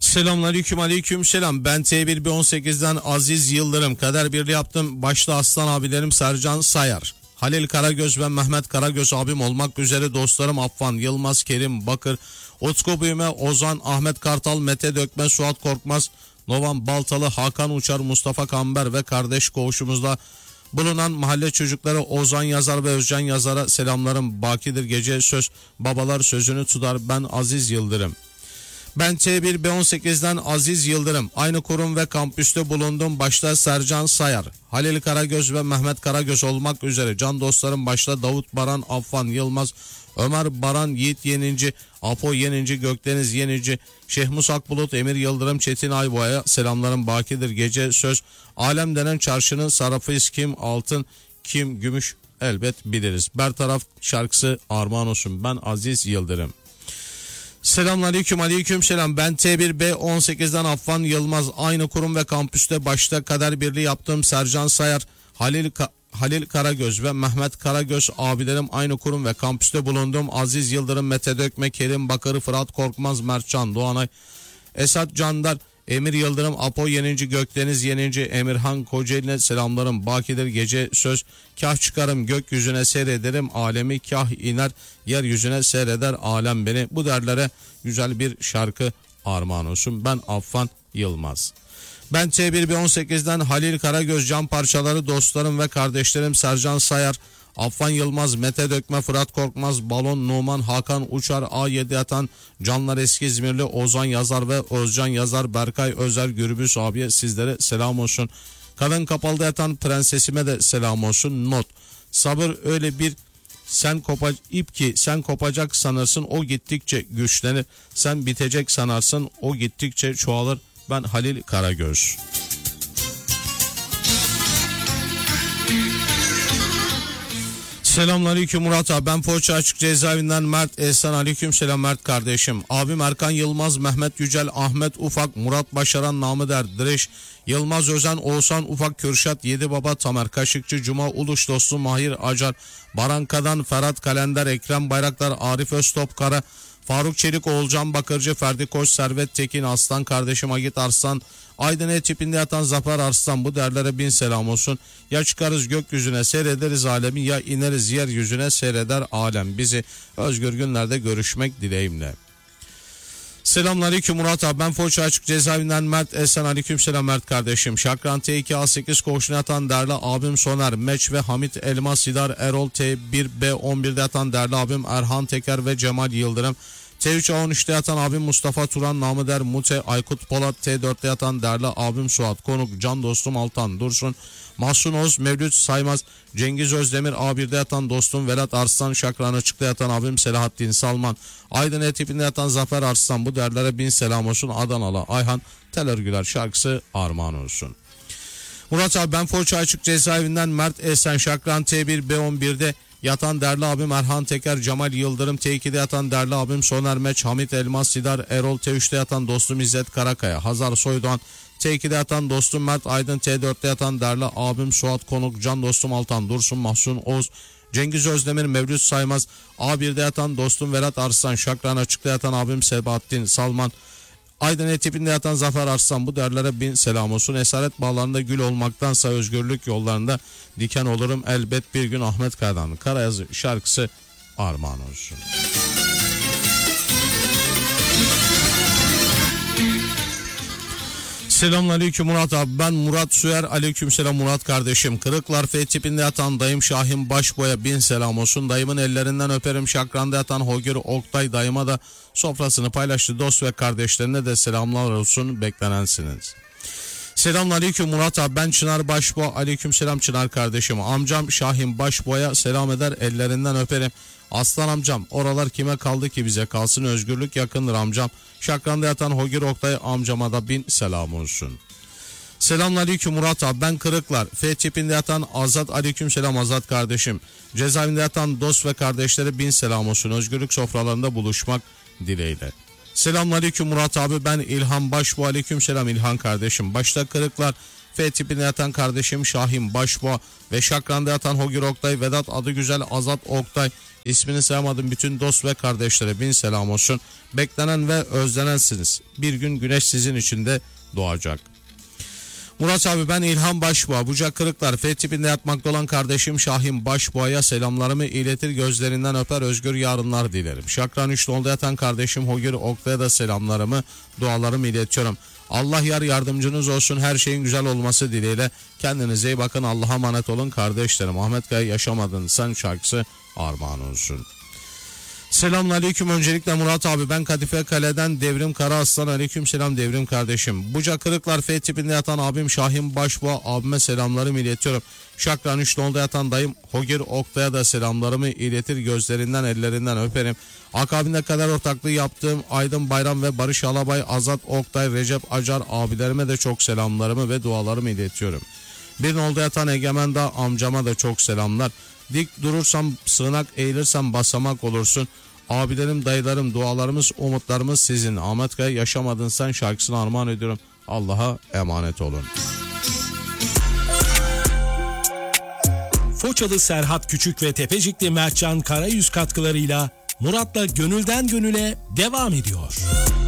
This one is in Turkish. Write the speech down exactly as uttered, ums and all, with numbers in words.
Selamünaleyküm, aleyküm selam. Ben T bir B on sekizden Aziz Yıldırım. Kader birliği yaptım. Başta aslan abilerim Sercan Sayar, Halil Karagöz ve Mehmet Karagöz abim olmak üzere dostlarım Affan, Yılmaz, Kerim Bakır, Utku Büyüme, Ozan, Ahmet Kartal, Mete Dökme, Suat Korkmaz, Novan Baltalı, Hakan Uçar, Mustafa Kamber ve kardeş koğuşumuzda bulunan mahalle çocukları Ozan Yazar ve Özcan Yazar'a selamlarım. Bakidir gece söz, babalar sözünü tutar. Ben Aziz Yıldırım. Ben T bir B on sekizden Aziz Yıldırım. Aynı kurum ve kampüste bulundum. Başta Sercan Sayar, Halil Karagöz ve Mehmet Karagöz olmak üzere can dostlarım başta Davut Baran, Affan, Yılmaz, Ömer Baran, Yiğit Yeninci, Apo Yeninci, Gökdeniz Yenici, Şehmus Akbulut, Emir Yıldırım, Çetin Ayboğa'ya selamlarım. Bakidir gece söz. Alem denen çarşının sarrafıyız, kim altın kim gümüş elbet biliriz. Bertaraf şarkısı armağan olsun. Ben Aziz Yıldırım. Selamünaleyküm, aleyküm selam. Ben T bir B on sekizden Affan, Yılmaz. Aynı kurum ve kampüste başta kader birliği yaptığım Sercan Sayar, Halil Ka- Halil Karagöz ve Mehmet Karagöz abilerim aynı kurum ve kampüste bulundum. Aziz Yıldırım, Mete Dökme, Kerim Bakır, Fırat Korkmaz, Mertcan Doğanay, Esat Candar, Emir Yıldırım, Apo Yeninci, Gökdeniz Yenici, Emirhan Kocaeli'ne selamlarım. Bakidir gece söz. Kah çıkarım gökyüzüne seyrederim alemi, kah iner yeryüzüne seyreder alem beni. Bu derlere güzel bir şarkı armağan olsun. Ben Affan, Yılmaz. Ben T bir B on sekizden Halil Karagöz, can parçaları dostlarım ve kardeşlerim Sercan Sayar, Affan, Yılmaz, Mete Dökme, Fırat Korkmaz, Balon, Numan, Hakan Uçar, A yedi atan Canlar Eski İzmirli, Ozan Yazar ve Özcan Yazar, Berkay Özer, Gürbüz abiye sizlere selam olsun. Kadın kapalıda yatan prensesime de selam olsun. Not: sabır öyle bir sen kopa ip ki sen kopacak sanırsın, o gittikçe güçlenir. Sen bitecek sanarsın, o gittikçe çoğalır. Ben Halil Karagöz. Selamünaleyküm Murat abi. Ben Foça Açık Cezaevinden Mert Ehsan. Aleyküm selam Mert kardeşim. Abim Erkan Yılmaz, Mehmet Yücel, Ahmet Ufak, Murat Başaran, namı der Direş, Yılmaz Özen, Oğuzhan Ufak, Kürşat Yedi Baba, Tamer Kaşıkçı, Cuma Uluş dostu Mahir Acar, Baranka'dan Ferhat Kalender, Ekrem Bayraktar, Arif Öztopkara, Faruk Çelik, Oğulcan Bakırcı, Ferdi Koç, Servet Tekin, Aslan kardeşim Agit Arslan, Aydın tipinde yatan Zafer Arslan, bu derlere bin selam olsun. Ya çıkarız gökyüzüne seyrederiz alemi, ya ineriz yeryüzüne seyreder alem bizi. Özgür günlerde görüşmek dileğimle. Selamünaleyküm Murat abi. Ben Foça Açık Cezaevinden Mert Esen. Aleyküm selam Mert kardeşim. Şakran T iki A sekiz koğuşuna yatan derli abim Soner Meç ve Hamit Elmas Sidar, Erol T bir B on birde yatan derli abim Erhan Teker ve Cemal Yıldırım, T üç A on üçte yatan abim Mustafa Turan, namı der Mute, Aykut Polat, T dörtte yatan derli abim Suat Konuk, can dostum Altan Dursun, Mahsun Oz, Mevlüt Saymaz, Cengiz Özdemir, A birde yatan dostum Velat Arslan, Şakran Açık'ta yatan abim Selahattin Salman, Aydın E-tipinde yatan Zafer Arslan, bu derlere bin selam olsun. Adanalı Ayhan, Tel Örgüler şarkısı armağan olsun. Murat abi, ben Foça Açık Cezaevinden Mert Esen. Şakran T bir B on birde yatan derli abim Erhan Teker, Cemal Yıldırım, T ikide yatan derli abim Soner Meç, Hamit Elmas Sidar, Erol T üçte yatan dostum İzzet Karakaya, Hazar Soydoğan, T ikide yatan dostum Mert Aydın, T dörtte yatan derli abim Suat Konuk, can dostum Altan Dursun, Mahsun Oğuz, Cengiz Özdemir, Mevlüt Saymaz, A birde yatan dostum Velat Arslan, Şakran Açık'ta yatan abim Sebahattin Salman, Aydın E-tipinde yatan Zafer Arslan, bu derlere bin selam olsun. Esaret bağlarında gül olmaktansa özgürlük yollarında diken olurum elbet bir gün. Ahmet Kaya'dan Karayazı şarkısı armağan olsun. Selamünaleyküm Murat abi. Ben Murat Süer. Aleykümselam Murat kardeşim. Kırıklar F tipinde yatan dayım Şahin Başboya, bin selam olsun. Dayımın ellerinden öperim. Şakran'da yatan Hogür Oktay dayıma da sofrasını paylaştı dost ve kardeşlerine de selamlar olsun. Beklenensiniz. Selamünaleyküm Murat abi. Ben Çınar Başboğa. Aleykümselam Çınar kardeşim. Amcam Şahin Başboya selam eder, ellerinden öperim. Aslan amcam, oralar kime kaldı ki bize kalsın, özgürlük yakındır amcam. Şakran'da yatan Hogir Oktay amcama da bin selam olsun. Selamünaleyküm Murat abi. Ben Kırıklar F tipinde yatan Azat. Aleykümselam Azat kardeşim. Cezaevinde yatan dost ve kardeşlere bin selam olsun. Özgürlük sofralarında buluşmak dileğiyle. Selamünaleyküm Murat abi. Ben İlhan Başboğa. Aleykümselam İlhan kardeşim. Başta Kırıklar F tipinde yatan kardeşim Şahin Başboğa ve Şakran'da yatan Hogir Oktay, Vedat Adıgüzel, Azat Oktay, İsmini sayamadım bütün dost ve kardeşlere bin selam olsun. Beklenen ve özlenensiniz. Bir gün güneş sizin için de doğacak. Murat abi ben İlhan Başboğa. Bucak Kırıklar F tipinde yatmakta olan kardeşim Şahin Başboğa'ya selamlarımı iletir, gözlerinden öper, özgür yarınlar dilerim. Şakran üç nolda yatan kardeşim Hogür Oktay'a da selamlarımı, dualarımı iletiyorum. Allah yar yardımcınız olsun, her şeyin güzel olması dileğiyle. Kendinize iyi bakın, Allah'a emanet olun kardeşlerim. Ahmet Kaya Yaşamadın Sen şarkısı armağan olsun. Selamünaleyküm. Öncelikle Murat abi ben Kadife Kale'den Devrim Karaaslan. Aleyküm selam Devrim kardeşim. Buca Kırıklar F tipinde yatan abim Şahin Başboğa abime selamlarımı iletiyorum. Şakran üç nolda yatan dayım Hogir Oktay'a da selamlarımı iletir, gözlerinden ellerinden öperim. Akabinde kadar ortaklığı yaptığım Aydın Bayram ve Barış Alabay, Azat Oktay, Recep Acar abilerime de çok selamlarımı ve dualarımı iletiyorum. Bir nolda yatan Egemen Dağ amcama da çok selamlar. Dik durursam sığınak, eğilirsem basamak olursun. Abilerim, dayılarım, dualarımız, umutlarımız sizin. Ahmet Kaya Yaşamadın Sen şarkısını armağan ediyorum. Allah'a emanet olun. Foçalı Serhat Küçük ve Tepecikli Mertcan Karayüz katkılarıyla Murat'la Gönülden Gönüle devam ediyor.